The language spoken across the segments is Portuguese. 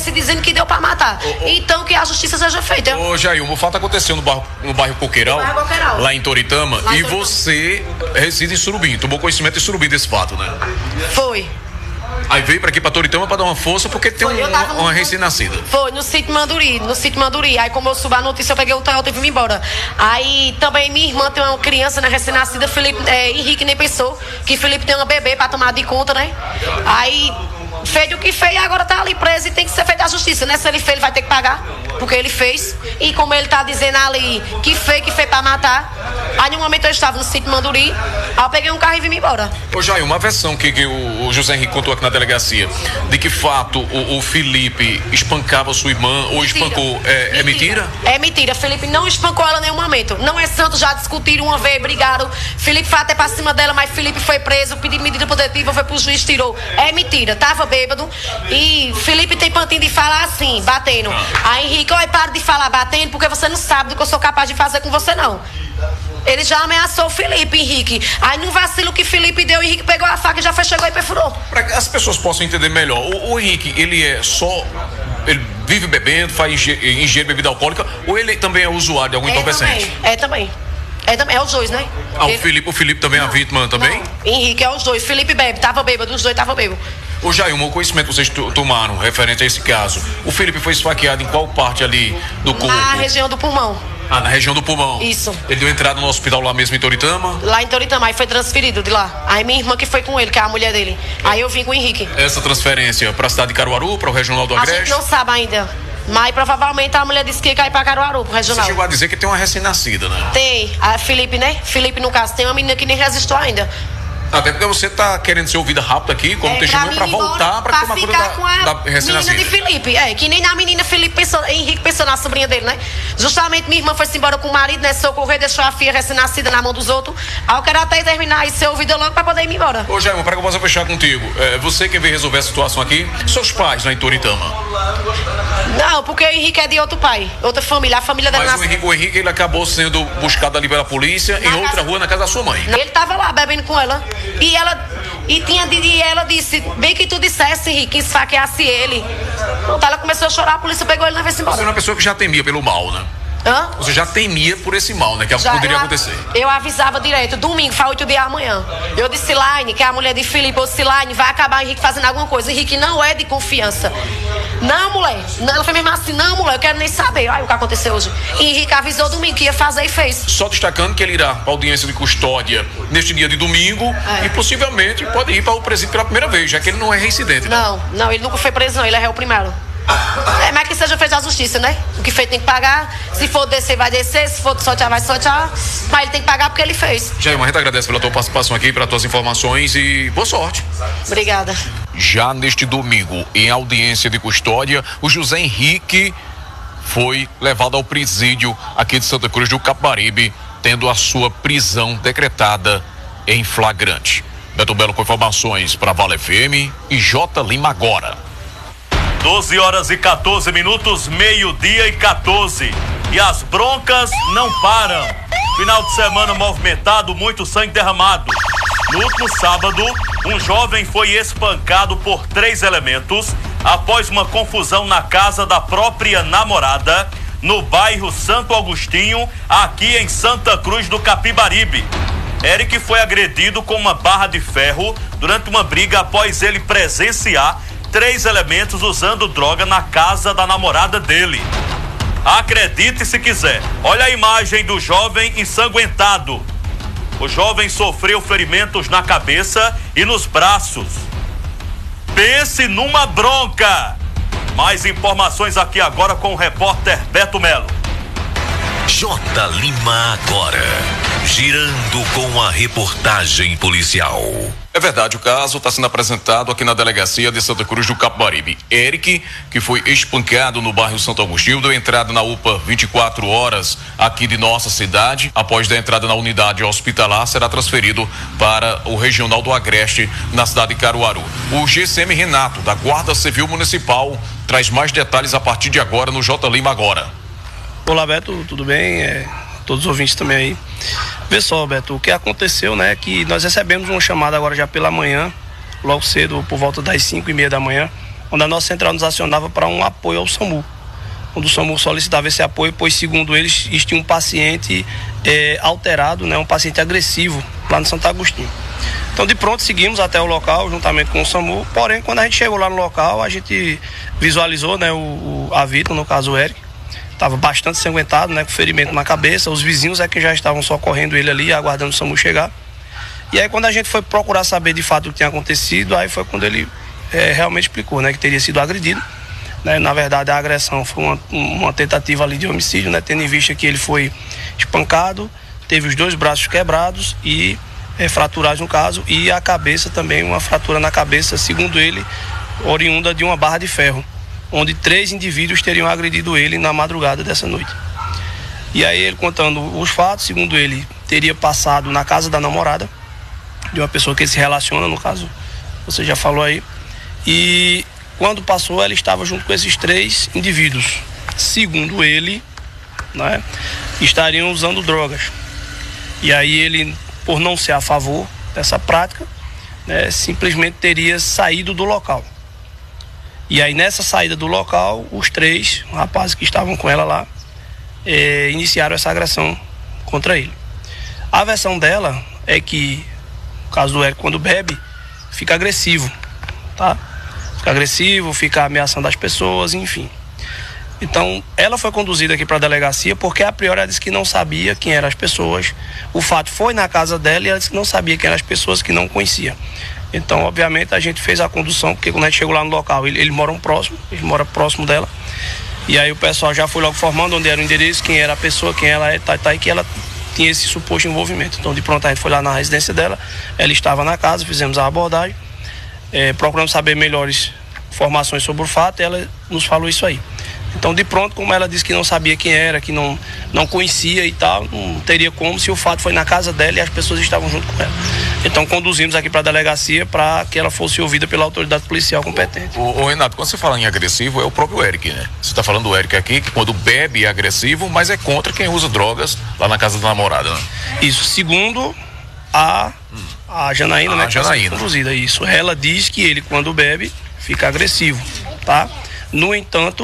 se dizendo que deu pra matar. Então que a justiça seja feita. Ô Jailma, o fato aconteceu no bairro Coqueiral, lá em Toritama, e você reside em Surubim, tomou conhecimento em Surubim desse fato, né? Foi. Aí veio pra aqui pra Toritama pra dar uma força, porque tem uma recém-nascida. Foi, no sítio Manduri. Aí como eu subi a notícia, eu peguei o Toyota e vim embora. Aí também minha irmã tem uma criança, né, recém-nascida, Henrique nem pensou que Felipe tem uma bebê pra tomar de conta, né? Aí fez o que fez e agora tá ali preso e tem que ser feita a justiça, né? Se ele fez, ele vai ter que pagar, porque ele fez. E como ele tá dizendo ali que fez pra matar. Aí no momento eu estava no sítio Manduri, aí eu peguei um carro e vim embora. Ô Jair, uma versão que o José Henrique contou aqui na delegacia, de que fato o Felipe espancava sua irmã ou espancou, é mentira? É mentira, Felipe não espancou ela em nenhum momento. Não é santo, já discutiram uma vez, brigaram. Felipe foi até pra cima dela, mas Felipe foi preso, pediu medida protetiva, foi pro juiz, tirou. É mentira, tava bêbado. E Felipe tem pantinho de falar assim, batendo. Aí Henrique, olha, para de falar batendo, porque você não sabe do que eu sou capaz de fazer com você, não. Ele já ameaçou o Felipe, Henrique. Aí no vacilo que Felipe deu, Henrique pegou a faca e já chegou e perfurou. Para que as pessoas possam entender melhor, o Henrique, ele é só... Ele vive bebendo, faz ingere bebida alcoólica, ou ele também é usuário de algum entorpecente? Também. É os dois, né? O Felipe também é a vítima também? Não. Henrique é os dois. Felipe bebe, tava bêbado, os dois estavam bêbados. Ô Jailma, o conhecimento que vocês tomaram referente a esse caso, o Felipe foi esfaqueado em qual parte ali do corpo? Na região do pulmão. Ah, na região do pulmão. Isso. Ele deu entrada no hospital lá mesmo em Toritama? Lá em Toritama, aí foi transferido de lá. Aí minha irmã que foi com ele, que é a mulher dele. Aí eu vim com o Henrique. Essa transferência para a cidade de Caruaru, para o Regional do Agreste? A gente não sabe ainda. Mas provavelmente a mulher disse que ia cair pra Caruaru, pro regional. Você chegou a dizer que tem uma recém-nascida, né? Tem. A Felipe, né? Felipe, no caso, tem uma menina que nem resistiu ainda. Até porque você tá querendo ser ouvida rápido aqui, como testemunha, pra voltar pra tomar conta da recém-nascida. Menina de Felipe, que nem na menina Felipe pensou, Henrique pensou na sobrinha dele, né? Justamente minha irmã foi-se embora com o marido, né? Socorrer, deixou a filha recém-nascida na mão dos outros. Aí eu quero até terminar e ser ouvida logo pra poder ir embora. Ô, Jailma, para que eu possa fechar contigo, você que veio resolver a situação aqui, seus pais lá em Toritama? Não, porque o Henrique é de outro pai, outra família, a família dela. Mas o Henrique, ele acabou sendo buscado ali pela polícia em outra rua, na casa da sua mãe. Ele tava lá bebendo com ela. E ela disse, bem que tu dissesse, Henrique, que esfaqueasse ele. Pronto, ela começou a chorar, a polícia pegou ele e levou embora. Você é uma pessoa que já temia pelo mal, né? Hã? Você já temia por esse mal, né? Que poderia acontecer. Eu avisava direto, domingo, faz 8 dias amanhã. Eu disse, Laine, que é a mulher de Felipe, eu disse, Laine, vai acabar Henrique fazendo alguma coisa. Henrique não é de confiança. Não, mulher. Ela foi mesmo assim, não, mulher, eu quero nem saber. Olha o que aconteceu hoje. E Henrique avisou domingo que ia fazer e fez. Só destacando que ele irá para audiência de custódia neste dia de domingo e possivelmente pode ir para o presídio pela primeira vez, já que ele não é reincidente, né? Não, ele nunca foi preso, não, ele é réu primário. Mas que seja feito a justiça, né? O que fez tem que pagar. Se for descer, vai descer. Se for sortear, vai sortear. Mas ele tem que pagar porque ele fez. Jailma, a gente agradece pela tua participação aqui, pelas tuas informações e boa sorte. Obrigada. Já neste domingo, em audiência de custódia, o José Henrique foi levado ao presídio aqui de Santa Cruz do Capibaribe, tendo a sua prisão decretada em flagrante. Beto Belo com informações para Vale FM e J. Lima agora. 12 horas e 14 minutos, meio-dia e 14. E as broncas não param. Final de semana movimentado, muito sangue derramado. No último sábado, um jovem foi espancado por 3 elementos após uma confusão na casa da própria namorada, no bairro Santo Agostinho, aqui em Santa Cruz do Capibaribe. Eric foi agredido com uma barra de ferro durante uma briga após ele presenciar 3 elementos usando droga na casa da namorada dele. Acredite se quiser, olha a imagem do jovem ensanguentado. O jovem sofreu ferimentos na cabeça e nos braços. Pense numa bronca. Mais informações aqui agora com o repórter Beto Melo. J. Lima agora, girando com a reportagem policial. É verdade, o caso está sendo apresentado aqui na delegacia de Santa Cruz do Capibaribe. Eric, que foi espancado no bairro Santo Agostinho, deu entrada na UPA 24 horas aqui de nossa cidade. Após da entrada na unidade hospitalar, será transferido para o Regional do Agreste, na cidade de Caruaru. O GCM Renato, da Guarda Civil Municipal, traz mais detalhes a partir de agora no J. Lima agora. Olá, Beto, tudo bem? Todos os ouvintes também aí. Vê só, Beto, o que aconteceu, né, que nós recebemos uma chamada agora já pela manhã, logo cedo, por volta das 5:30 da manhã, onde a nossa central nos acionava para um apoio ao SAMU, onde o SAMU solicitava esse apoio, pois, segundo eles, tinha um paciente alterado, né, um paciente agressivo lá no Santo Agostinho. Então, de pronto, seguimos até o local, juntamente com o SAMU, porém, quando a gente chegou lá no local, a gente visualizou, né, a vítima, no caso o Eric, estava bastante ensanguentado, né, com ferimento na cabeça. Os vizinhos que já estavam socorrendo ele ali, aguardando o SAMU chegar. E aí, quando a gente foi procurar saber de fato o que tinha acontecido, aí foi quando ele realmente explicou, né, que teria sido agredido. Né? Na verdade, a agressão foi uma tentativa ali de homicídio, né, tendo em vista que ele foi espancado, teve os 2 braços quebrados e fraturados no caso, e a cabeça também, uma fratura na cabeça, segundo ele, oriunda de uma barra de ferro, onde 3 indivíduos teriam agredido ele na madrugada dessa noite. E aí, ele contando os fatos, segundo ele, teria passado na casa da namorada, de uma pessoa que ele se relaciona, no caso, você já falou aí, e quando passou, ela estava junto com esses 3 indivíduos. Segundo ele, né, estariam usando drogas. E aí ele, por não ser a favor dessa prática, né, simplesmente teria saído do local. E aí, nessa saída do local, os 3 rapazes que estavam com ela lá iniciaram essa agressão contra ele. A versão dela é que, no caso do Eric, quando bebe, fica agressivo, tá? Fica agressivo, fica ameaçando as pessoas, enfim. Então, ela foi conduzida aqui para a delegacia porque, a priori, ela disse que não sabia quem eram as pessoas. O fato foi na casa dela e ela disse que não sabia quem eram as pessoas, que não conhecia. Então, obviamente, a gente fez a condução, porque quando a gente chegou lá no local, ele mora próximo dela. E aí o pessoal já foi logo formando onde era o endereço, quem era a pessoa, quem ela é, e que ela tinha esse suposto envolvimento. Então, de pronto, a gente foi lá na residência dela, ela estava na casa, fizemos a abordagem, procuramos saber melhores informações sobre o fato, e ela nos falou isso aí. Então, de pronto, como ela disse que não sabia quem era, que não conhecia e tal, não teria como, se o fato foi na casa dela e as pessoas estavam junto com ela. Então, conduzimos aqui para a delegacia para que ela fosse ouvida pela autoridade policial competente. Ô Renato, quando você fala em agressivo, é o próprio Eric, né? Você está falando do Eric aqui, que quando bebe é agressivo, mas é contra quem usa drogas lá na casa da namorada, né? Isso, segundo a Janaína, né? Janaína. Conduzida, isso. Ela diz que ele, quando bebe, fica agressivo, tá? No entanto,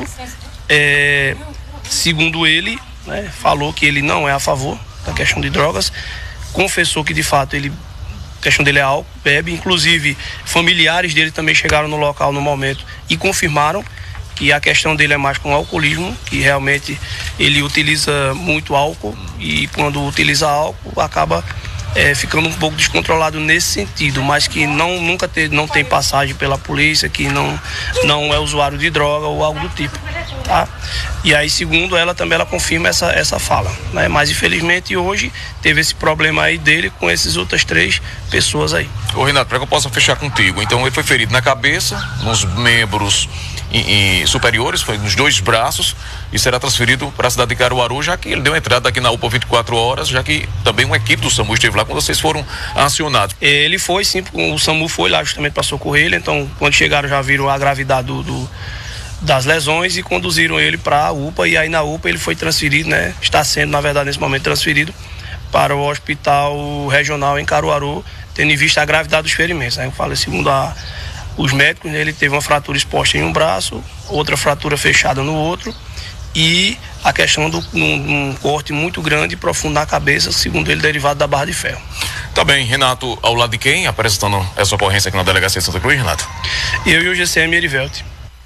segundo ele, né, falou que ele não é a favor da questão de drogas, confessou que de fato a questão dele é álcool, bebe, inclusive familiares dele também chegaram no local no momento e confirmaram que a questão dele é mais com alcoolismo, que realmente ele utiliza muito álcool e quando utiliza álcool acaba ficando um pouco descontrolado nesse sentido, mas que não tem passagem pela polícia, que não é usuário de droga ou algo do tipo, tá? E aí, segundo ela, também ela confirma essa fala, né? Mas infelizmente hoje teve esse problema aí dele com essas outras 3 pessoas aí. Ô Renato, para que eu possa fechar contigo, então ele foi ferido na cabeça, nos membros superiores, foi nos 2 braços e será transferido para a cidade de Caruaru, já que ele deu entrada aqui na UPA 24 horas, já que também uma equipe do SAMU esteve lá quando vocês foram acionados. Ele foi sim, o SAMU foi lá justamente para socorrer ele, então quando chegaram já viram a gravidade das lesões e conduziram ele para a UPA, e aí na UPA ele foi transferido, né? Está sendo, na verdade, nesse momento transferido para o hospital regional em Caruaru, tendo em vista a gravidade dos ferimentos, né? Eu falo, segundo os médicos, ele teve uma fratura exposta em um braço, outra fratura fechada no outro e a questão de um corte muito grande e profundo na cabeça, segundo ele, derivado da barra de ferro. Tá bem, Renato, ao lado de quem apresentando essa ocorrência aqui na delegacia de Santa Cruz, Renato? Eu e o GCM Erivelti.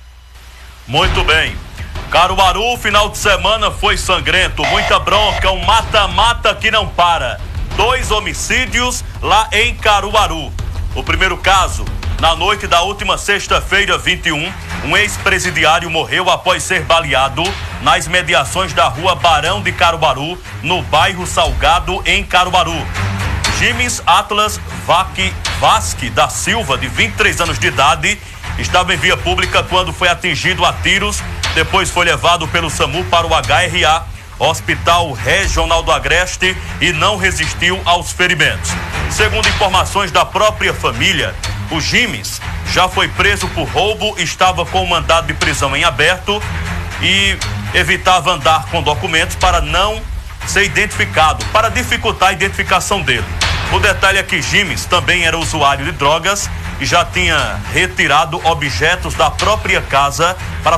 Muito bem. Caruaru, final de semana foi sangrento, muita bronca, um mata-mata que não para. 2 homicídios lá em Caruaru. O primeiro caso, na noite da última sexta-feira, 21, um ex-presidiário morreu após ser baleado nas mediações da rua Barão de Caruaru, no bairro Salgado, em Caruaru. Jimes Atlas Vasque da Silva, de 23 anos de idade, estava em via pública quando foi atingido a tiros, depois foi levado pelo SAMU para o HRA, Hospital Regional do Agreste, e não resistiu aos ferimentos. Segundo informações da própria família, o Jimes já foi preso por roubo, estava com mandado de prisão em aberto e evitava andar com documentos para não ser identificado, para dificultar a identificação dele. O detalhe é que Jimes também era usuário de drogas e já tinha retirado objetos da própria casa para